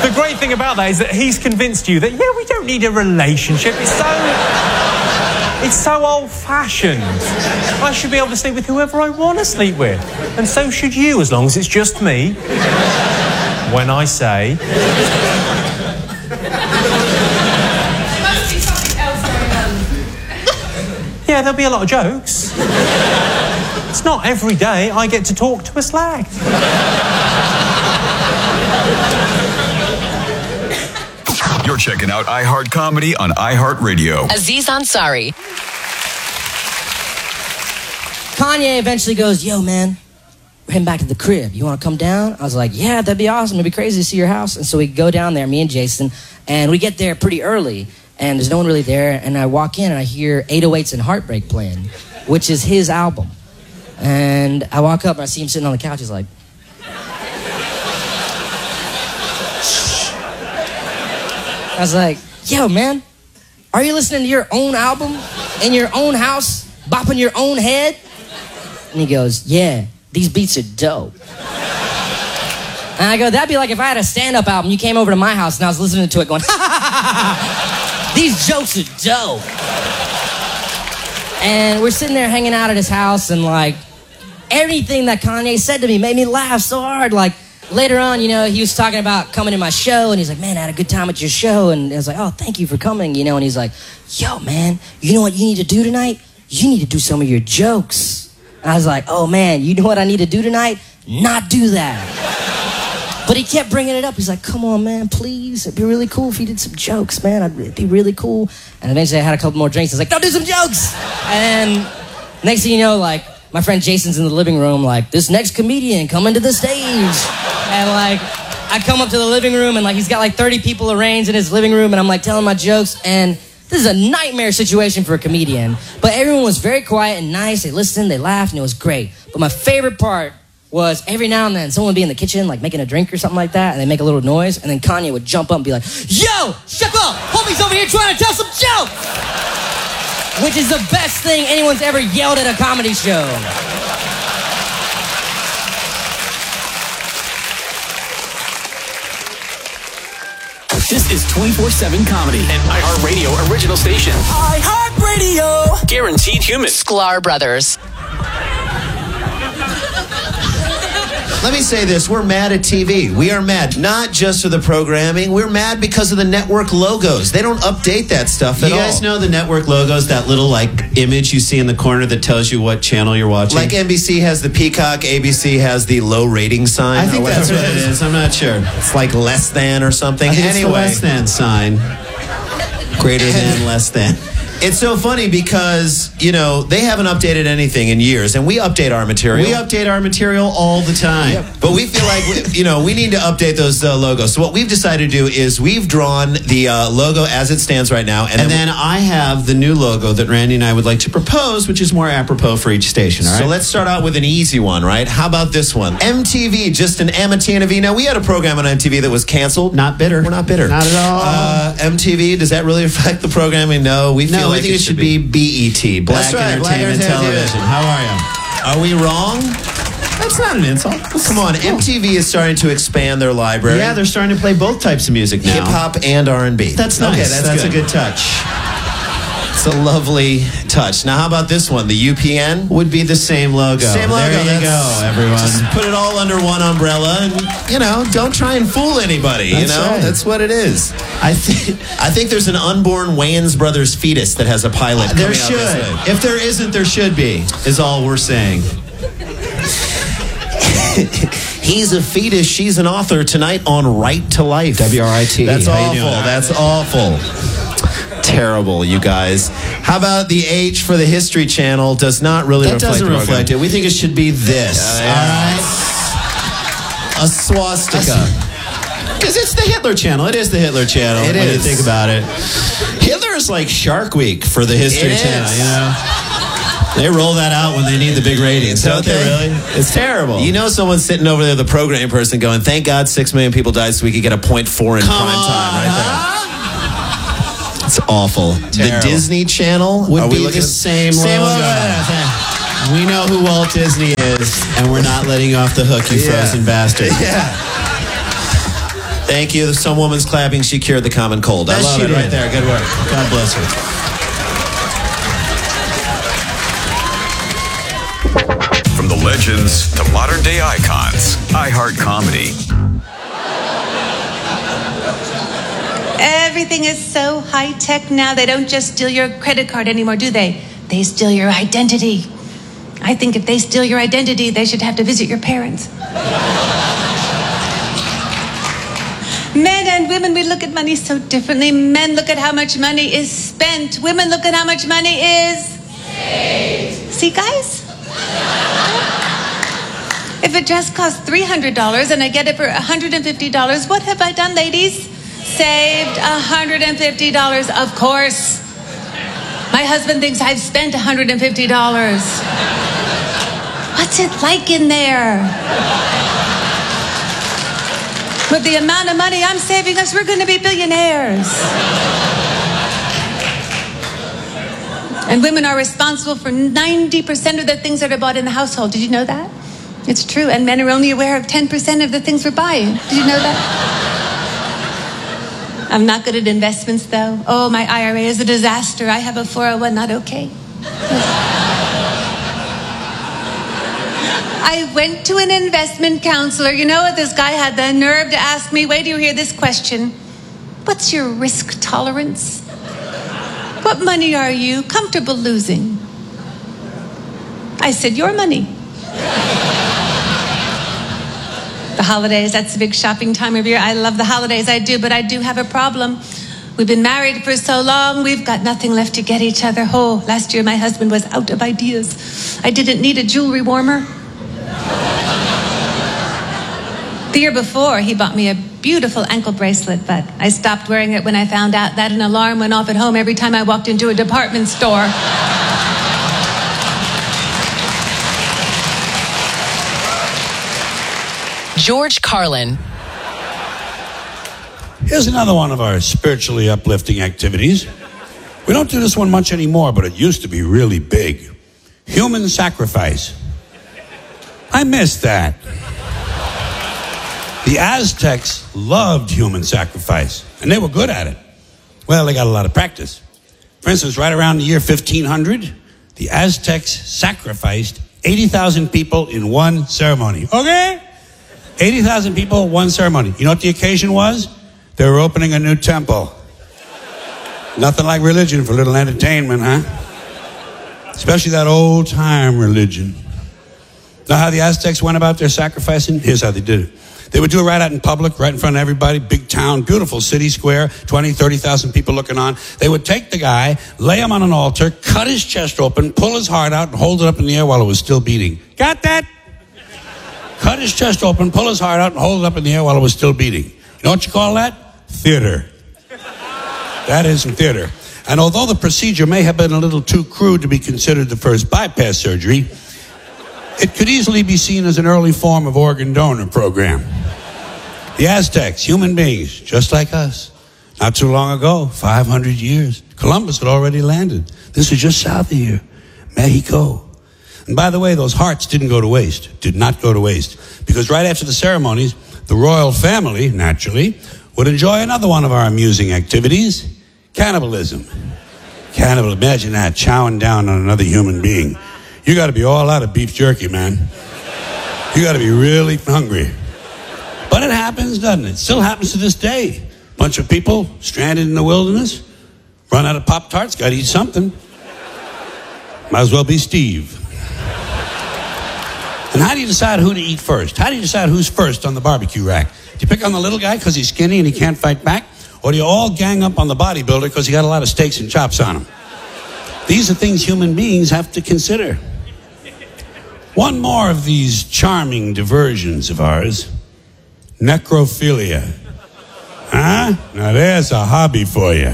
The great thing about that is that he's convinced you that, yeah, we don't need a relationship. It's so old-fashioned. I should be able to sleep with whoever I want to sleep with. And so should you, as long as it's just me. When I say... There must be something else going on. Yeah, there'll be a lot of jokes. It's not every day I get to talk to a slag. You're checking out iHeart Comedy on iHeartRadio. Aziz Ansari. Kanye eventually goes, yo, man, we're heading back to the crib. You want to come down? I was like, yeah, that'd be awesome. It'd be crazy to see your house. And so we go down there, me and Jason, and we get there pretty early, and there's no one really there. And I walk in, and I hear 808s and Heartbreak playing, which is his album. And I walk up, and I see him sitting on the couch. He's like... I was like, yo, man, are you listening to your own album in your own house, bopping your own head? And he goes, yeah, these beats are dope. And I go, that'd be like if I had a stand-up album, you came over to my house and I was listening to it going, ha, ha, ha, ha, these jokes are dope. And we're sitting there hanging out at his house, and like, everything that Kanye said to me made me laugh so hard. Like, later on, you know, he was talking about coming to my show, and he's like, man, I had a good time at your show. And I was like, oh, thank you for coming, you know. And he's like, yo, man, you know what you need to do tonight? You need to do some of your jokes. And I was like, oh, man, you know what I need to do tonight? Not do that. But he kept bringing it up. He's like, come on, man, please. It'd be really cool if you did some jokes, man. It'd be really cool. And eventually I had a couple more drinks. I was like, don't do some jokes. And next thing you know, like, my friend Jason's in the living room, like, this next comedian coming to the stage. And, like, I come up to the living room, and, like, he's got, like, 30 people arranged in his living room, and I'm, like, telling my jokes, and this is a nightmare situation for a comedian. But everyone was very quiet and nice. They listened, they laughed, and it was great. But my favorite part was every now and then someone would be in the kitchen, like, making a drink or something like that, and they make a little noise, and then Kanye would jump up and be like, yo, shut up! Homie's over here trying to tell some jokes! Which is the best thing anyone's ever yelled at a comedy show. This is 24/7 Comedy, an iHeartRadio original station. iHeartRadio. Guaranteed human. Sklar Brothers. Let me say this, we're mad at TV. We are mad, not just for the programming. We're mad because of the network logos. They don't update that stuff at all. You guys know the network logos, that little, like, image you see in the corner that tells you what channel you're watching? Like NBC has the peacock, ABC has the low rating sign. I think that's what it is. I'm not sure. It's like less than or something. I think it's the Anyway, less than sign. Greater than, less than. it's so funny because, you know, they haven't updated anything in years, and we update our material. We update our material all the time. Yep. But we feel like, we need to update those logos. So what we've decided to do is we've drawn the logo as it stands right now. And then I have the new logo that Randy and I would like to propose, which is more apropos for each station, all right? So let's start out with an easy one, right? How about this one? MTV, just an M-T-N-V. Now, we had a program on MTV that was canceled. Not bitter. We're not bitter. Not at all. MTV, does that really affect the programming? No, we feel like think it should be BET, Black Entertainment Television. How are you? Are we wrong? That's not an insult. Come on, MTV is starting to expand their library. Yeah, they're starting to play both types of music now. Hip-hop and R&B. That's nice. Okay, that's a good touch. It's a lovely touch. Now, how about this one? The UPN? Would be the same logo. Same logo. There you go, everyone. Just put it all under one umbrella and, don't try and fool anybody, That's right. That's what it is. I think there's an unborn Wayans Brothers fetus that has a pilot coming There out should. this way. If there isn't, there should be, is all we're saying. He's a fetus. She's an author tonight on Right to Life. WRIT. That's How you awful. doing? That's awful. Terrible, you guys. How about the H for the History Channel? Does not really reflect That doesn't the reflect program. it. We think it should be this. All right? A swastika. Because it's the Hitler Channel. It is the Hitler Channel. It when is. you think about it. Hitler is like Shark Week for the History It Channel, is. They roll that out when they need the big ratings, don't they, really? It's terrible. Someone's sitting over there, the programming person, going, thank God 6 million people died so we could get a 0.4 in prime time right there. It's awful. Terrible. The Disney Channel would be the same logo. We know who Walt Disney is, and we're not letting you off the hook, you frozen bastard. Yeah. Thank you. Some woman's clapping. She cured the common cold. I love it right there. Good work. God bless her. From the legends to modern day icons, iHeart Comedy. Everything is so high-tech now. They don't just steal your credit card anymore, do they? They steal your identity. I think if they steal your identity, they should have to visit your parents. Men and women, we look at money so differently. Men look at how much money is spent. Women look at how much money is saved. See, guys? If a dress costs $300 and I get it for $150, what have I done, ladies? Saved $150, of course. My husband thinks I've spent $150. What's it like in there? With the amount of money I'm saving us, we're going to be billionaires. And women are responsible for 90% of the things that are bought in the household. Did you know that? It's true. And men are only aware of 10% of the things we're buying. Did you know that? I'm not good at investments, though. Oh, my IRA is a disaster. I have a 401, not okay. I went to an investment counselor. You know what? This guy had the nerve to ask me, wait till you hear this question. What's your risk tolerance? What money are you comfortable losing? I said, your money. The holidays, that's a big shopping time of year. I love the holidays, I do, but I do have a problem. We've been married for so long, we've got nothing left to get each other. Oh, last year my husband was out of ideas. I didn't need a jewelry warmer. The year before, he bought me a beautiful ankle bracelet, but I stopped wearing it when I found out that an alarm went off at home every time I walked into a department store. George Carlin. Here's another one of our spiritually uplifting activities. We don't do this one much anymore, but it used to be really big. Human sacrifice. I miss that. The Aztecs loved human sacrifice, and they were good at it. Well, they got a lot of practice. For instance, right around the year 1500, the Aztecs sacrificed 80,000 people in one ceremony. Okay? 80,000 people, one ceremony. You know what the occasion was? They were opening a new temple. Nothing like religion for a little entertainment, huh? Especially that old-time religion. Know how the Aztecs went about their sacrificing? Here's how they did it. They would do it right out in public, right in front of everybody, big town, beautiful city square, 20, 30,000 people looking on. They would take the guy, lay him on an altar, cut his chest open, pull his heart out, and hold it up in the air while it was still beating. Got that? Cut his chest open, pull his heart out, and hold it up in the air while it was still beating. You know what you call that? Theater. That is some theater. And although the procedure may have been a little too crude to be considered the first bypass surgery, it could easily be seen as an early form of organ donor program. The Aztecs, human beings, just like us. Not too long ago, 500 years, Columbus had already landed. This is just south of here, Mexico. And by the way, those hearts didn't go to waste, did not go to waste. Because right after the ceremonies, the royal family, naturally, would enjoy another one of our amusing activities, cannibalism. Cannibal, imagine that, chowing down on another human being. You got to be all out of beef jerky, man. You got to be really hungry. But it happens, doesn't it? It still happens to this day. Bunch of people stranded in the wilderness, run out of Pop-Tarts, got to eat something. Might as well be Steve. And how do you decide who to eat first? How do you decide who's first on the barbecue rack? Do you pick on the little guy because he's skinny and he can't fight back? Or do you all gang up on the bodybuilder because he got a lot of steaks and chops on him? These are things human beings have to consider. One more of these charming diversions of ours. Necrophilia. Huh? Now there's a hobby for you.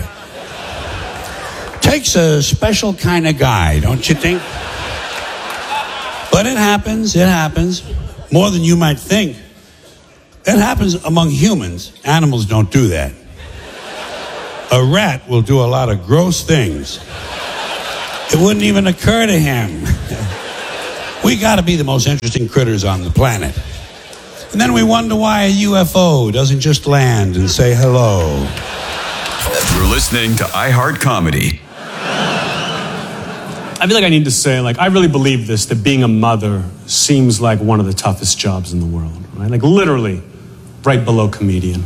Takes a special kind of guy, don't you think? But it happens, more than you might think. It happens among humans. Animals don't do that. A rat will do a lot of gross things. It wouldn't even occur to him. We got to be the most interesting critters on the planet. And then we wonder why a UFO doesn't just land and say hello. You're listening to iHeart Comedy. I feel like I need to say, I really believe this, that being a mother seems like one of the toughest jobs in the world, right? Like, literally, right below comedian.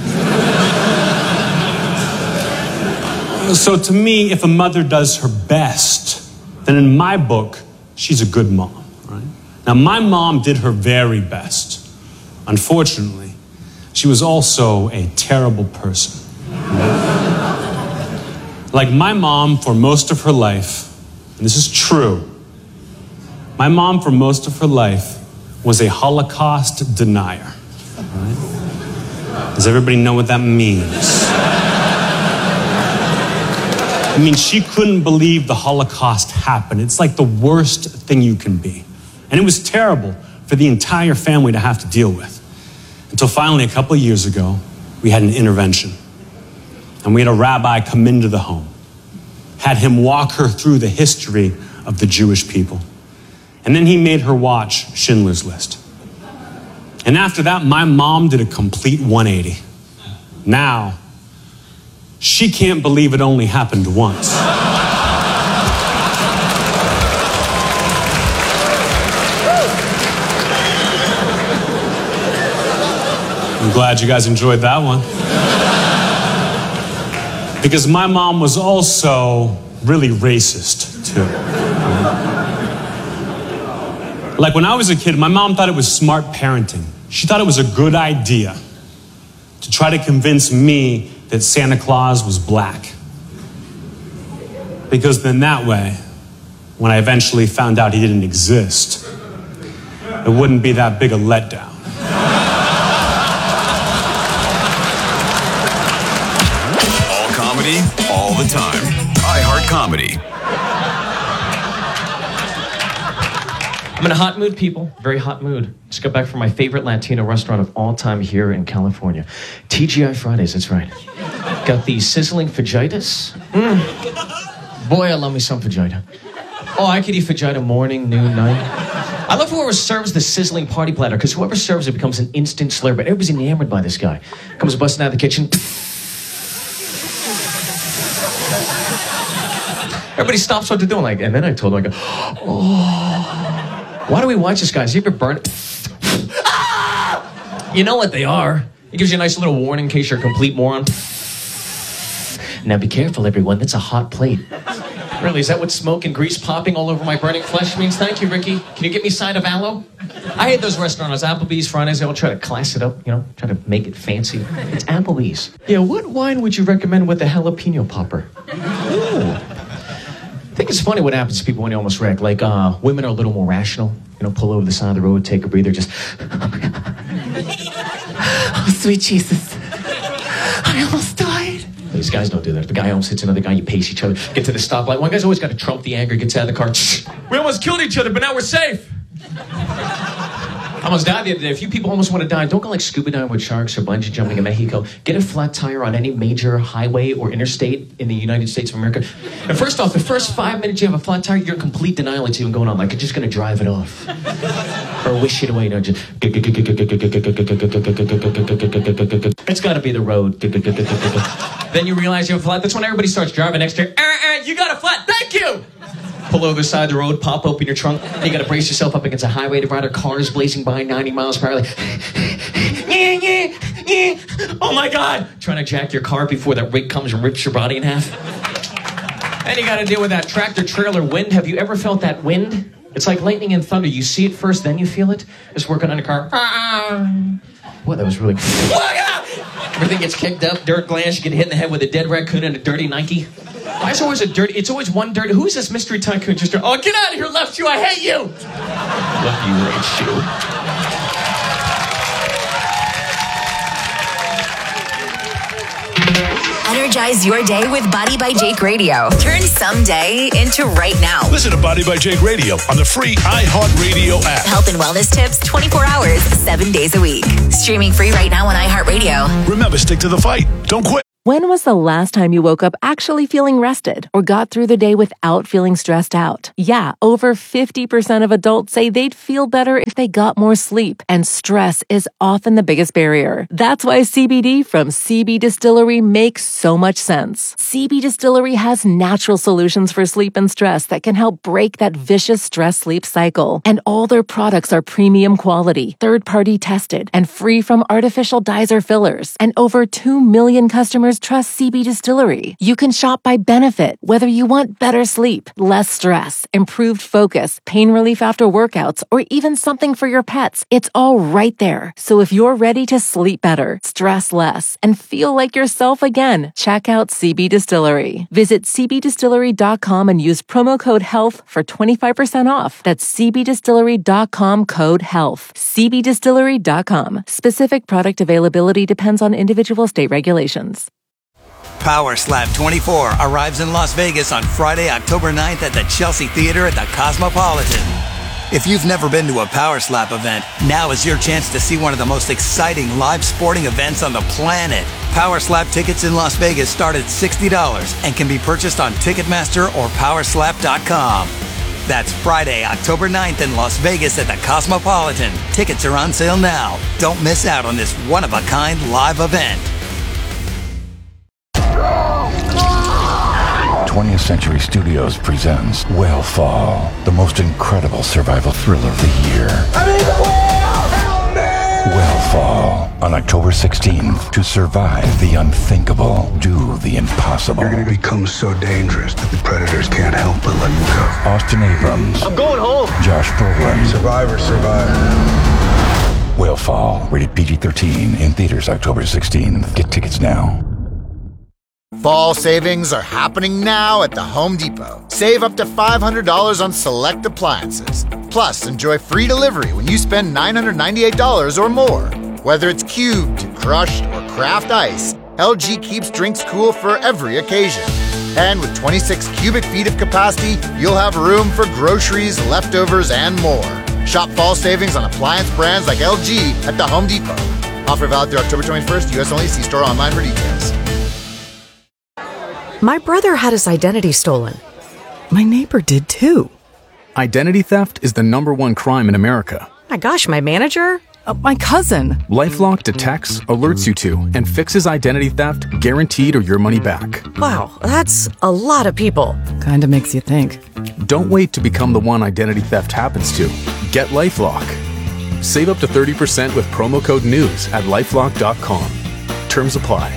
So to me, if a mother does her best, then in my book, she's a good mom, right? Now, my mom did her very best. Unfortunately, she was also a terrible person. Like my mom, for most of her life, and this is true, my mom, for most of her life, was a Holocaust denier. Right? Does everybody know what that means? I mean, she couldn't believe the Holocaust happened. It's like the worst thing you can be. And it was terrible for the entire family to have to deal with. Until finally, a couple of years ago, we had an intervention. And we had a rabbi come into the home. Had him walk her through the history of the Jewish people. And then he made her watch Schindler's List. And after that, my mom did a complete 180. Now, she can't believe it only happened once. I'm glad you guys enjoyed that one. Because my mom was also really racist, too. Like when I was a kid, my mom thought it was smart parenting. She thought it was a good idea to try to convince me that Santa Claus was black. Because then that way, when I eventually found out he didn't exist, it wouldn't be that big a letdown. All comedy, all the time. iHeart Comedy. I'm in a hot mood, people. Very hot mood. Just got back from my favorite Latino restaurant of all time here in California. TGI Fridays, that's right. Got the sizzling fajitas. Boy, I love me some fajita. Oh, I could eat fajita morning, noon, night. I love whoever serves the sizzling party platter, because whoever serves it becomes an instant celebrity. Everybody's enamored by this guy. Comes busting out of the kitchen. Everybody stops what they're doing, and then I told him, why do we watch this guy? Has he ever burned? You know what they are. It gives you a nice little warning in case you're a complete moron. Now be careful, everyone. That's a hot plate. Really, is that what smoke and grease popping all over my burning flesh means? Thank you, Ricky. Can you get me a side of aloe? I hate those restaurants. Applebee's, Fridays, they all try to class it up, try to make it fancy. It's Applebee's. Yeah, what wine would you recommend with a jalapeno popper? Ooh. I think it's funny what happens to people when they almost wreck. Like, women are a little more rational. Pull over the side of the road, take a breather, just... Oh, sweet Jesus. I almost died. These guys don't do that. If a guy almost hits another guy, you pace each other. Get to the stoplight. One guy's always got to trump the anger, gets out of the car. We almost killed each other, but now we're safe. I almost died the other day. A few people almost want to die. Don't go like scuba diving with sharks or bungee jumping in Mexico. Get a flat tire on any major highway or interstate in the United States of America. And first off, the first 5 minutes you have a flat tire, you're in complete denial it's even going on. Like you're just going to drive it off. Or wish it away. Just... It's got to be the road. Then you realize you have a flat. That's when everybody starts driving next to you. You got a flat. Thank you. Pull over the side of the road, pop open your trunk. You got to brace yourself up against a highway divider. Cars blazing by 90 miles per hour. Oh my God! Trying to jack your car before that rig comes and rips your body in half. And you got to deal with that tractor trailer wind. Have you ever felt that wind? It's like lightning and thunder. You see it first, then you feel it. It's working on your car. Boy, that was really... Everything gets kicked up, dirt glass. You get hit in the head with a dead raccoon and a dirty Nike. Why is always a dirty... It's always one dirty... Who is this mystery tycoon just... Oh, get out of here, left shoe. I hate you. Love you, right shoe. Energize your day with Body by Jake Radio. Turn someday into right now. Listen to Body by Jake Radio on the free iHeartRadio app. Health and wellness tips 24 hours, 7 days a week. Streaming free right now on iHeartRadio. Remember, stick to the fight. Don't quit. When was the last time you woke up actually feeling rested or got through the day without feeling stressed out? Yeah, over 50% of adults say they'd feel better if they got more sleep, and stress is often the biggest barrier. That's why CBD from CB Distillery makes so much sense. CB Distillery has natural solutions for sleep and stress that can help break that vicious stress-sleep cycle. And all their products are premium quality, third-party tested, and free from artificial dyes or fillers. And over 2 million customers trust CB Distillery. You can shop by benefit, whether you want better sleep, less stress, improved focus, pain relief after workouts, or even something for your pets. It's all right there. So if you're ready to sleep better, stress less, and feel like yourself again, check out CB Distillery. Visit cbdistillery.com and use promo code HEALTH for 25% off. That's cbdistillery.com, code HEALTH. cbdistillery.com. Specific product availability depends on individual state regulations. Power Slap 24 arrives in Las Vegas on Friday, October 9th at the Chelsea Theater at the Cosmopolitan. If you've never been to a Power Slap event, now is your chance to see one of the most exciting live sporting events on the planet. Power Slap tickets in Las Vegas start at $60 and can be purchased on Ticketmaster or Powerslap.com. That's Friday, October 9th in Las Vegas at the Cosmopolitan. Tickets are on sale now. Don't miss out on this one-of-a-kind live event. 20th Century Studios presents Whale-Fall, the most incredible survival thriller of the year. Whale-Fall, on October 16th. To survive the unthinkable, do the impossible. You're going to become so dangerous that the predators can't help but let you go. Austin Abrams. I'm going home. Josh Brolin. Survivor, survive. Whale-Fall, rated PG-13, in theaters October 16th. Get tickets now. Fall savings are happening now at the Home Depot. Save up to $500 on select appliances. Plus, enjoy free delivery when you spend $998 or more. Whether it's cubed, crushed, or craft ice, LG keeps drinks cool for every occasion. And with 26 cubic feet of capacity, you'll have room for groceries, leftovers, and more. Shop fall savings on appliance brands like LG at the Home Depot. Offer valid through October 21st, U.S. only. See store online for details. My brother had his identity stolen. My neighbor did too. Identity theft is the #1 crime in America. My gosh, my manager? My cousin. LifeLock detects, alerts you to, and fixes identity theft, guaranteed or your money back. Wow, that's a lot of people. Kinda makes you think. Don't wait to become the one identity theft happens to. Get LifeLock. Save up to 30% with promo code NEWS at LifeLock.com. Terms apply.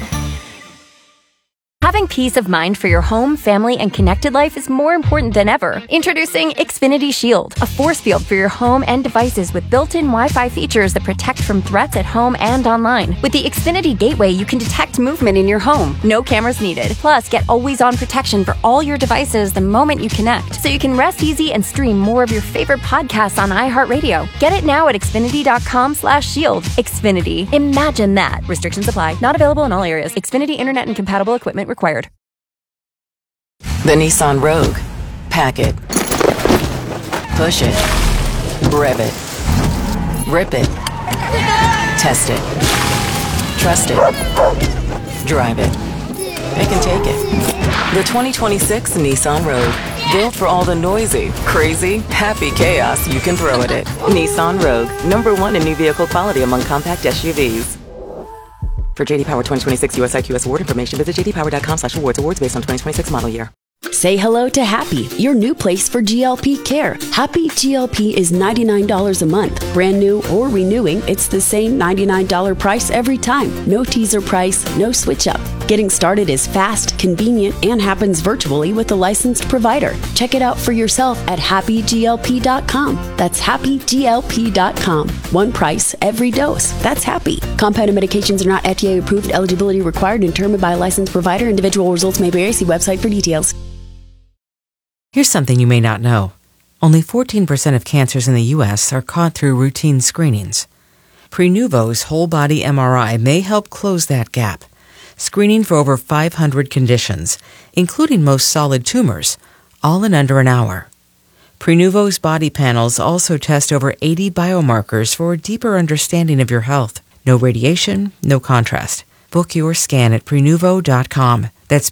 Having peace of mind for your home, family, and connected life is more important than ever. Introducing Xfinity Shield, a force field for your home and devices with built-in Wi-Fi features that protect from threats at home and online. With the Xfinity Gateway, you can detect movement in your home. No cameras needed. Plus, get always-on protection for all your devices the moment you connect, so you can rest easy and stream more of your favorite podcasts on iHeartRadio. Get it now at Xfinity.com/shield. Xfinity. Imagine that. Restrictions apply. Not available in all areas. Xfinity Internet and compatible equipment required. The Nissan Rogue. Pack it. Push it. Rev it. Rip it. Test it. Trust it. Drive it. Pick and take it. The 2026 Nissan Rogue. Built for all the noisy, crazy, happy chaos you can throw at it. Nissan Rogue. #1 in new vehicle quality among compact SUVs. For JD Power 2026 US IQS award information, visit jdpower.com/awards. Awards based on 2026 model year. Say hello to Happy, your new place for GLP care. Happy GLP is $99 a month. Brand new or renewing, it's the same $99 price every time. No teaser price, no switch up. Getting started is fast, convenient, and happens virtually with a licensed provider. Check it out for yourself at happyglp.com. That's happyglp.com. One price, every dose. That's Happy. Compounded medications are not FDA approved. Eligibility required and determined by a licensed provider. Individual results may vary. See website for details. Here's something you may not know. Only 14% of cancers in the U.S. are caught through routine screenings. Prenuvo's whole-body MRI may help close that gap, screening for over 500 conditions, including most solid tumors, all in under an hour. Prenuvo's body panels also test over 80 biomarkers for a deeper understanding of your health. No radiation, no contrast. Book your scan at Prenuvo.com. That's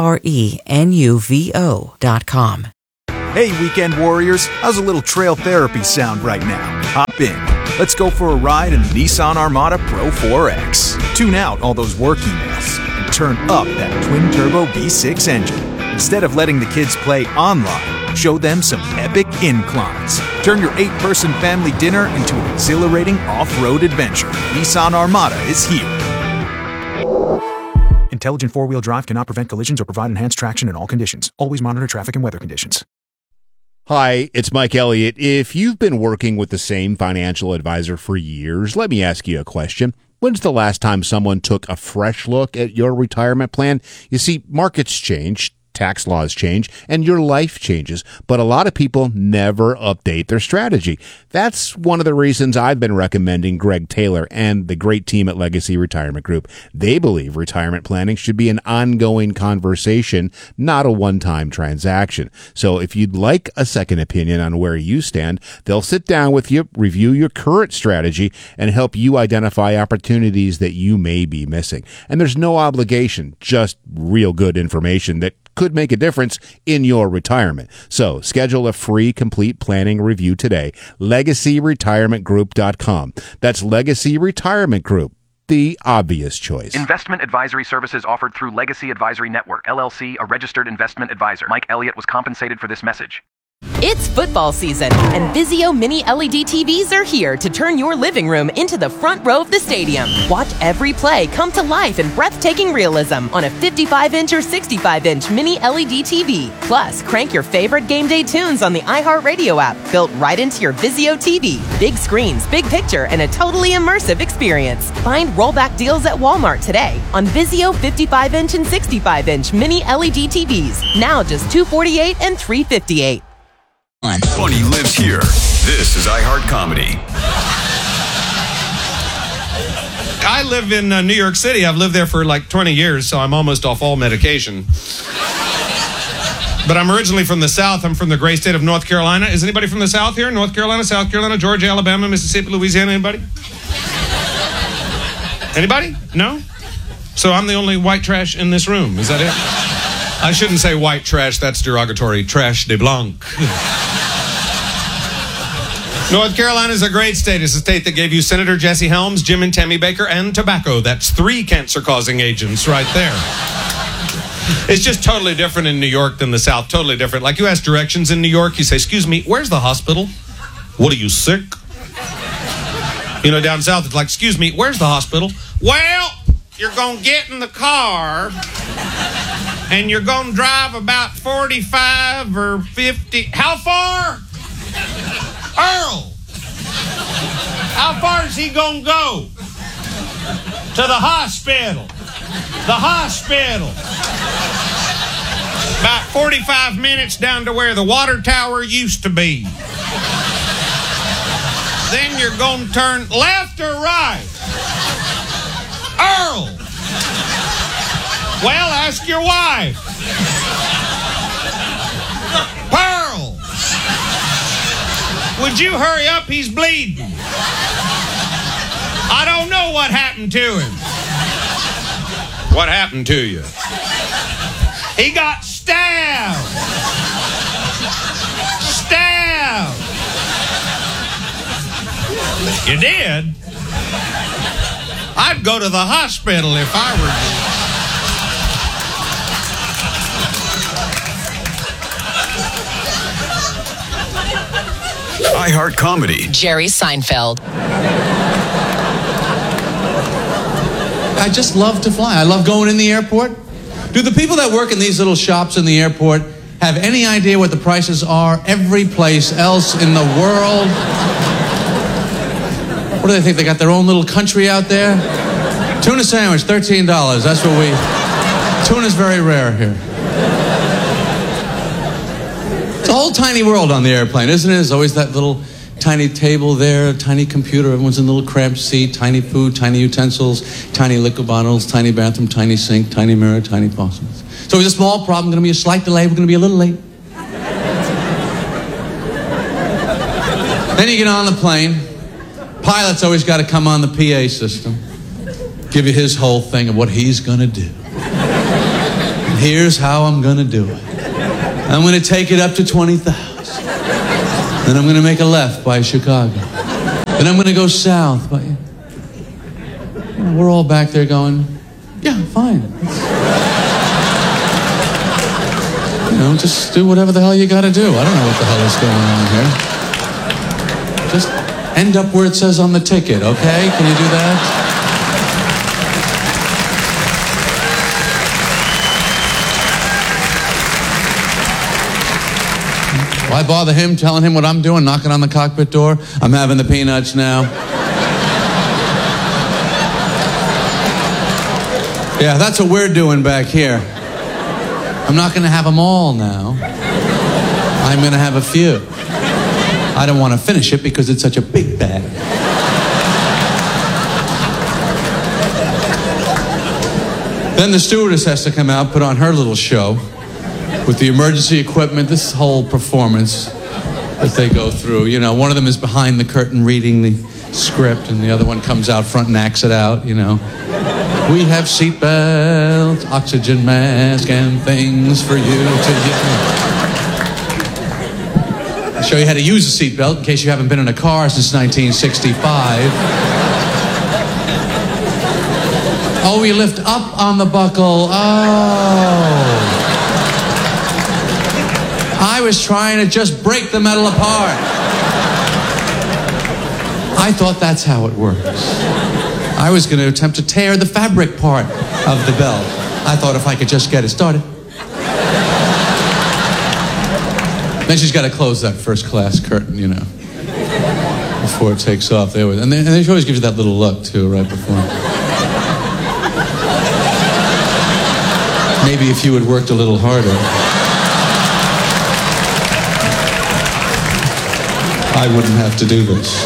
Prenuvo.com. Hey, weekend warriors, how's a little trail therapy sound right now? Hop in. Let's go for a ride in the Nissan Armada Pro 4X. Tune out all those work emails and turn up that twin-turbo V6 engine. Instead of letting the kids play online, show them some epic inclines. Turn your 8-person family dinner into an exhilarating off-road adventure. Nissan Armada is here. Intelligent four-wheel drive cannot prevent collisions or provide enhanced traction in all conditions. Always monitor traffic and weather conditions. Hi, it's Mike Elliott. If you've been working with the same financial advisor for years, let me ask you a question. When's the last time someone took a fresh look at your retirement plan? You see, markets change, tax laws change, and your life changes, but a lot of people never update their strategy. That's one of the reasons I've been recommending Greg Taylor and the great team at Legacy Retirement Group. They believe retirement planning should be an ongoing conversation, not a one-time transaction. So if you'd like a second opinion on where you stand, they'll sit down with you, review your current strategy, and help you identify opportunities that you may be missing. And there's no obligation, just real good information that could make a difference in your retirement. So schedule a free complete planning review today. LegacyRetirementGroup.com. That's Legacy Retirement Group, the obvious choice. Investment advisory services offered through Legacy Advisory Network, LLC, a registered investment advisor. Mike Elliott was compensated for this message. It's football season, and Vizio Mini LED TVs are here to turn your living room into the front row of the stadium. Watch every play come to life in breathtaking realism on a 55-inch or 65-inch Mini LED TV. Plus, crank your favorite game day tunes on the iHeartRadio app, built right into your Vizio TV. Big screens, big picture, and a totally immersive experience. Find rollback deals at Walmart today on Vizio 55-inch and 65-inch Mini LED TVs. Now just $248 and $358. Funny lives here. This is iHeart Comedy. I live in New York City. I've lived there for like 20 years, so I'm almost off all medication. But I'm originally from the South. I'm from the great state of North Carolina. Is anybody from the South here? North Carolina, South Carolina, Georgia, Alabama, Mississippi, Louisiana, anybody? Anybody? No? So I'm the only white trash in this room. Is that it? I shouldn't say white trash. That's derogatory. Trash de blanc. North Carolina is a great state. It's a state that gave you Senator Jesse Helms, Jim and Tammy Baker, and tobacco. That's 3 cancer-causing agents right there. It's just totally different in New York than the South. Totally different. Like you ask directions in New York, you say, excuse me, where's the hospital? What are you, sick? You know, down south, it's like, excuse me, where's the hospital? Well, you're going to get in the car and you're going to drive about 45 or 50. How far? Earl. How far is he going to go? To the hospital. The hospital. About 45 minutes down to where the water tower used to be. Then you're going to turn left or right? Earl. Well, ask your wife. Pearl. Would you hurry up? He's bleeding. I don't know what happened to him. What happened to you? He got stabbed. Stabbed. You did? I'd go to the hospital if I were you. iHeart Comedy. Jerry Seinfeld. I just love to fly. I love going in the airport. Do the people that work in these little shops in the airport have any idea what the prices are every place else in the world? What do they think? They got their own little country out there? Tuna sandwich, $13. That's what we... Tuna's very rare here. It's a whole tiny world on the airplane, isn't it? There's always that little tiny table there, tiny computer, everyone's in a little cramped seat, tiny food, tiny utensils, tiny liquor bottles, tiny bathroom, tiny sink, tiny mirror, tiny faucets. So it's a small problem, going to be a slight delay, we're going to be a little late. Then you get on the plane. Pilot's always got to come on the PA system. give you his whole thing of what he's going to do. Here's how I'm going to do it. I'm going to take it up to 20,000. Then I'm going to make a left by Chicago. Then I'm going to go south by... We're all back there going, yeah, fine. You know, just do whatever the hell you got to do. I don't know what the hell is going on here. Just end up where it says on the ticket, okay? Can you do that? Why bother him, telling him what I'm doing, knocking on the cockpit door? I'm having the peanuts now. Yeah, that's what we're doing back here. I'm not going to have them all now. I'm going to have a few. I don't want to finish it because it's such a big bag. Then the stewardess has to come out, put on her little show with the emergency equipment, this whole performance that they go through. You know, one of them is behind the curtain reading the script, and the other one comes out front and acts it out, you know. We have seatbelts, oxygen mask, and things for you to use. I'll show you how to use a seatbelt in case you haven't been in a car since 1965. Oh, we lift up on the buckle. Oh. I was trying to just break the metal apart. I thought that's how it works. I was going to attempt to tear the fabric part of the belt. I thought if I could just get it started. Then she's got to close that first class curtain, you know, before it takes off. And she always gives you that little look, too, right before. Maybe if you had worked a little harder, I wouldn't have to do this.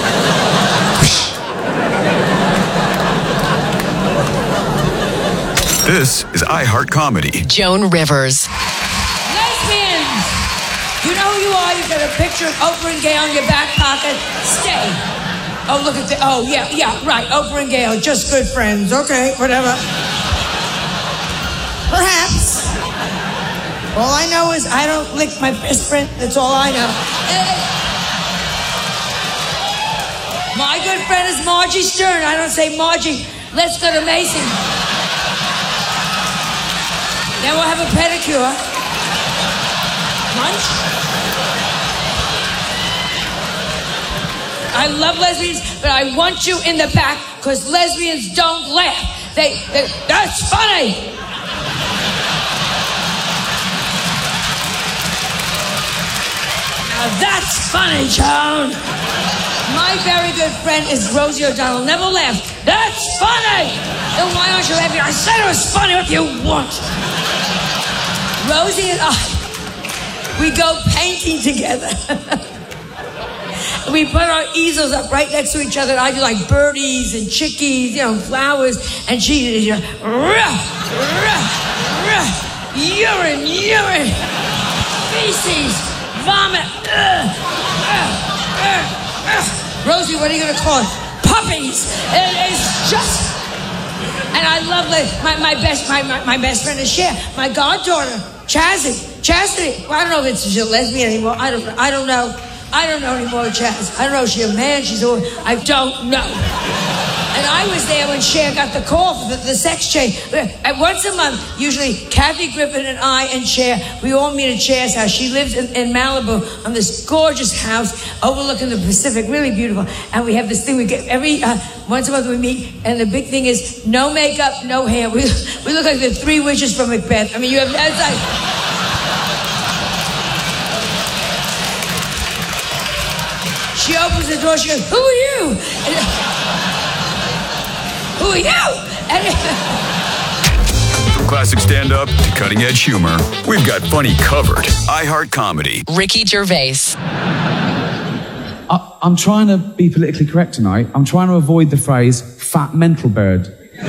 This is iHeart Comedy. Joan Rivers. Lesbians! You know who you are? You've got a picture of Oprah and Gayle in your back pocket. Stay. Oh, look at the... Oh, yeah, right. Oprah and Gayle, just good friends. Okay, whatever. Perhaps. All I know is I don't lick my best friend. That's all I know. My good friend is Margie Stern. I don't say Margie. Let's go to Macy. Then we'll have a pedicure. Lunch. I love lesbians, but I want you in the back because lesbians don't laugh. That's funny. Now that's funny, Joan. My very good friend is Rosie O'Donnell. Never laughed. That's funny. Then why aren't you laughing? I said it was funny. What do you want? Rosie and I, we go painting together. We put our easels up right next to each other. I do like birdies and chickies, you know, flowers. And she, you know, urine, feces, vomit. Rosie, what are you going to call it? Puppies. It's just... And I love my best friend is Cher. My goddaughter, Chastity. Well, I don't know if she's a lesbian anymore. I don't know. I don't know anymore, Chaz. I don't know if she's a man, she's a... I don't know. And I was there when Cher got the call for the sex change. Once a month, usually, Kathy Griffin and I and Cher, we all meet at Cher's house. She lives in Malibu on this gorgeous house overlooking the Pacific, really beautiful. And we have this thing, we get every... once a month we meet, and the big thing is no makeup, no hair. We look like the three witches from Macbeth. I mean, you have... It's like... She opens the door, she goes, who are you? Who are you? From classic stand-up to cutting-edge humor, we've got funny covered. iHeart Comedy. Ricky Gervais. I'm trying to be politically correct tonight. I'm trying to avoid the phrase fat mental bird.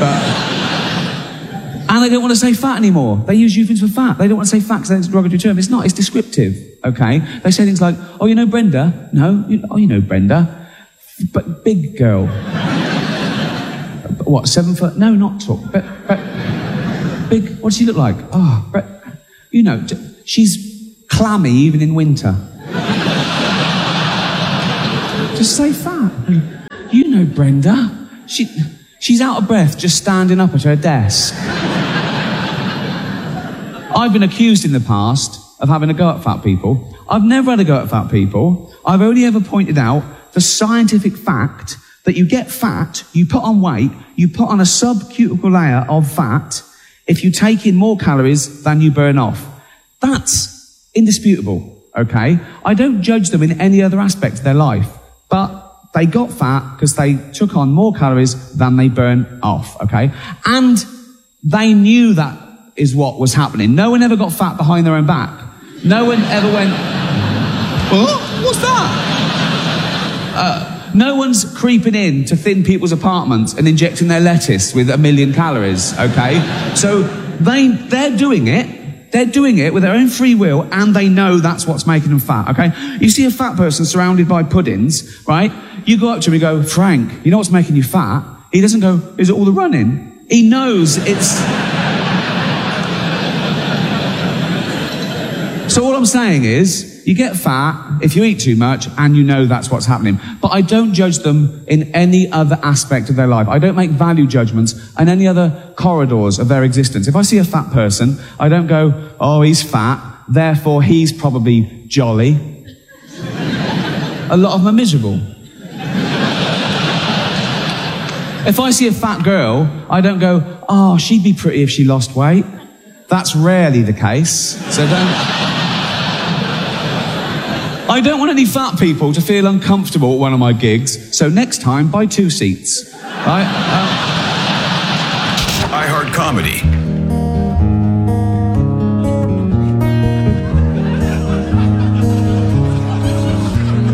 And they don't want to say fat anymore. They use euphemisms for fat. They don't want to say fat because it's a derogatory term. It's not. It's descriptive. Okay? They say things like, oh, you know Brenda? No. You know Brenda. But big girl. what, 7 foot? No, not tall. But big. What does she look like? Oh, but, you know, she's clammy even in winter. Just say fat. You know Brenda. She's out of breath just standing up at her desk. I've been accused in the past of having a go at fat people. I've never had a go at fat people. I've only ever pointed out the scientific fact that you get fat, you put on weight, you put on a subcuticle layer of fat if you take in more calories than you burn off. That's indisputable, okay? I don't judge them in any other aspect of their life, but they got fat because they took on more calories than they burn off, okay? And they knew that is what was happening. No one ever got fat behind their own back. No one ever went, oh, what's that? No one's creeping in to thin people's apartments and injecting their lettuce with 1 million calories, okay? So they're doing it. They're doing it with their own free will, and they know that's what's making them fat, okay? You see a fat person surrounded by puddings, right? You go up to him and go, Frank, you know what's making you fat? He doesn't go, is it all the running? He knows it's... So all I'm saying is, you get fat if you eat too much, and you know that's what's happening. But I don't judge them in any other aspect of their life. I don't make value judgments in any other corridors of their existence. If I see a fat person, I don't go, oh, he's fat, therefore he's probably jolly. A lot of them are miserable. If I see a fat girl, I don't go, oh, she'd be pretty if she lost weight. That's rarely the case. So I don't want any fat people to feel uncomfortable at one of my gigs, so next time, buy 2 seats. Right? iHeart Comedy.